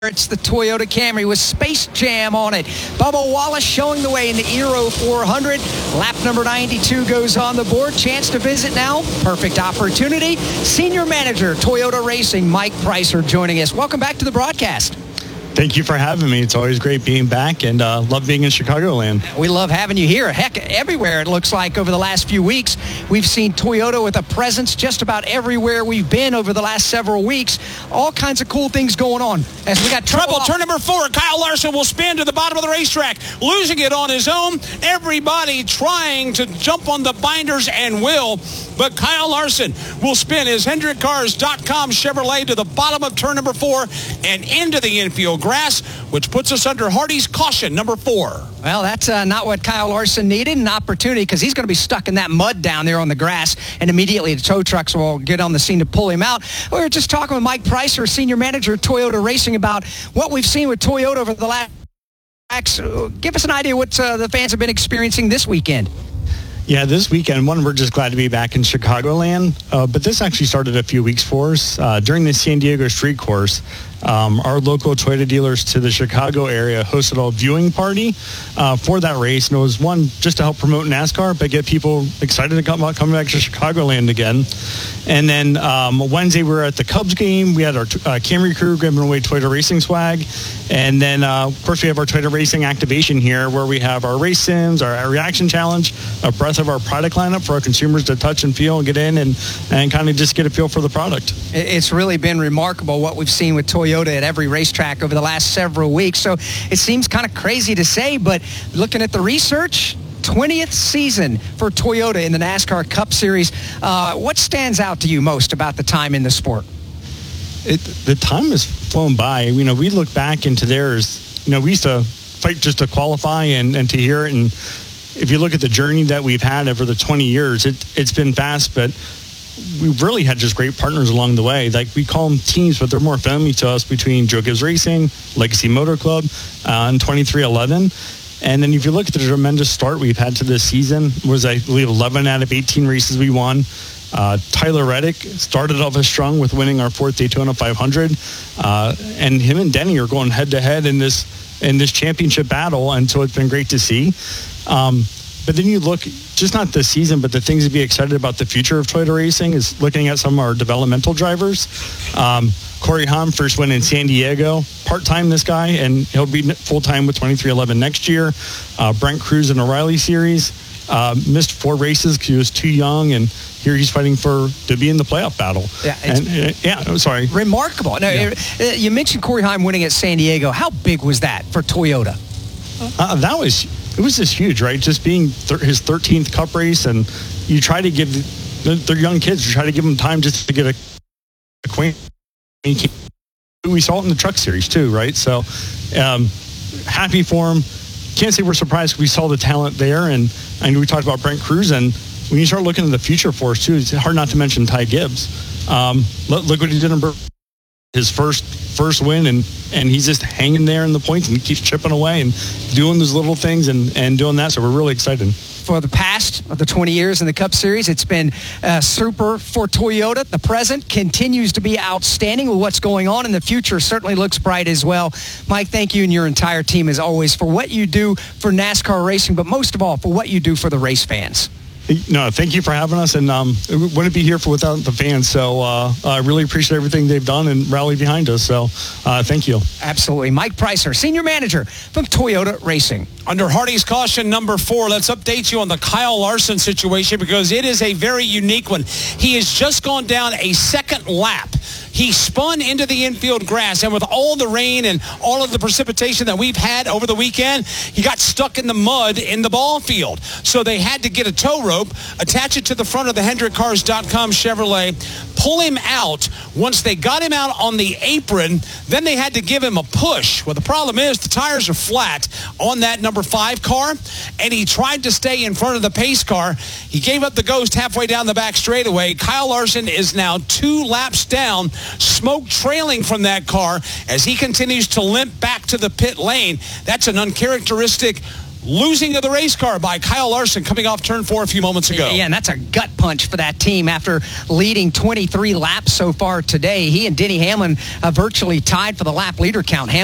It's the Toyota Camry with Space Jam on it. Bubba Wallace showing the way in the Aero 400. Lap number 92 goes on the board. Chance to visit now. Perfect opportunity. Senior Manager, Toyota Racing, Mike Pricer joining us. Welcome back to the broadcast. Thank you for having me. It's always great being back and love being in Chicagoland. We love having you here. Heck, everywhere it looks like over the last few weeks. We've seen Toyota with a presence just about everywhere we've been over the last several weeks. All kinds of cool things going on. As we got trouble, turn number 4. Kyle Larson will spin to the bottom of the racetrack, losing it on his own. Everybody trying to jump on the binders and will. But Kyle Larson will spin his HendrickCars.com Chevrolet to the bottom of turn number 4 and into the infield grass, which puts us under Hardy's caution, number 4. Well, that's not what Kyle Larson needed, an opportunity, because he's going to be stuck in that mud down there on the grass, and immediately the tow trucks will get on the scene to pull him out. We were just talking with Mike Pricer, Senior Manager of Toyota Racing, about what we've seen with Toyota over the last... Give us an idea what the fans have been experiencing this weekend. Yeah, this weekend, we're just glad to be back in Chicagoland. But this actually started a few weeks for us. During the San Diego Street Course, our local Toyota dealers to the Chicago area hosted a viewing party for that race. And it was one just to help promote NASCAR, but get people excited to come back to Chicagoland again. And then Wednesday, we were at the Cubs game. We had our Camry crew giving away Toyota Racing swag. And then, of course, we have our Toyota Racing activation here where we have our race sims, our reaction challenge, a breadth of our product lineup for our consumers to touch and feel and get in and kind of just get a feel for the product. It's really been remarkable what we've seen with Toyota at every racetrack over the last several weeks. So it seems kind of crazy to say, but looking at the research, 20th season for Toyota in the NASCAR Cup Series. What stands out to you most about the time in the sport? The time has flown by. You know, we look back into theirs. You know, we used to fight just to qualify and to hear it. And if you look at the journey that we've had over the 20 years, it's been fast, but we've really had just great partners along the way. Like, we call them teams, but they're more family to us, between Joe Gibbs Racing, Legacy Motor Club, and 2311. And then if you look at the tremendous start we've had to this season, was, I believe, 11 out of 18 races we won. Tyler Reddick started off as strong with winning our 4th Daytona 500. And him and Denny are going head-to-head in this championship battle, and so it's been great to see. But then you look, just not this season, but the things to be excited about the future of Toyota Racing is looking at some of our developmental drivers. Corey Haim first went in San Diego, part-time this guy, and he'll be full-time with 2311 next year. Brent Cruz in the O'Reilly Series missed 4 races because he was too young, and here he's fighting to be in the playoff battle. Yeah, sorry. Remarkable. Now, you mentioned Corey Haim winning at San Diego. How big was that for Toyota? It was just huge, right? Just being his 13th Cup race, and you try to give they're young kids. You try to give them time just to get acquainted. We saw it in the Truck Series too, right? So happy for him. Can't say we're surprised. We saw the talent there, and we talked about Brent Cruz. And when you start looking at the future for us too, it's hard not to mention Ty Gibbs. Look what he did in his first win, and he's just hanging there in the points and keeps chipping away and doing those little things and doing that. So we're really excited. For the past of the 20 years in the Cup Series, it's been super for Toyota. The present continues to be outstanding with what's going on, and the future certainly looks bright as well. Mike, thank you and your entire team, as always, for what you do for NASCAR racing, but most of all, for what you do for the race fans. No, thank you for having us, and we wouldn't be here without the fans. So I really appreciate everything they've done and rallied behind us. So thank you. Absolutely. Mike Pricer, Senior Manager from Toyota Racing. Under Hardy's caution, number 4, let's update you on the Kyle Larson situation, because it is a very unique one. He has just gone down a second lap. He spun into the infield grass, and with all the rain and all of the precipitation that we've had over the weekend, he got stuck in the mud in the ball field. So they had to get a tow rope, attach it to the front of the HendrickCars.com Chevrolet, pull him out. Once they got him out on the apron, then they had to give him a push. Well, the problem is the tires are flat on that number 5 car, and he tried to stay in front of the pace car. He gave up the ghost halfway down the back straightaway. Kyle Larson is now 2 laps down, smoke trailing from that car as he continues to limp back to the pit lane. That's an uncharacteristic losing of the race car by Kyle Larson coming off turn 4 a few moments ago. Yeah, and that's a gut punch for that team after leading 23 laps so far today. He and Denny Hamlin virtually tied for the lap leader count.